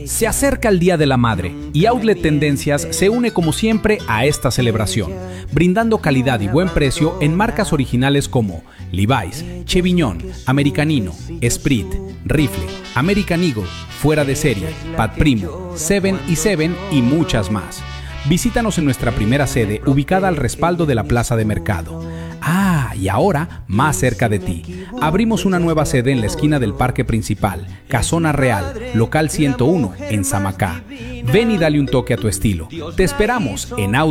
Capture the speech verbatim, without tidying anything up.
Se acerca el Día de la Madre y Outlet Tendencias se une como siempre a esta celebración, brindando calidad y buen precio en marcas originales como Levi's, Chevignon, Americanino, Esprit, Rifle, American Eagle, Fuera de Serie, Pat Primo, Seven y Seven y muchas más. Visítanos en nuestra primera sede ubicada al respaldo de la Plaza de Mercado. Ah, y ahora, más cerca de ti, abrimos una nueva sede en la esquina del Parque Principal, Casona Real, local ciento uno, en Samacá. Ven y dale un toque a tu estilo. Te esperamos en Outlet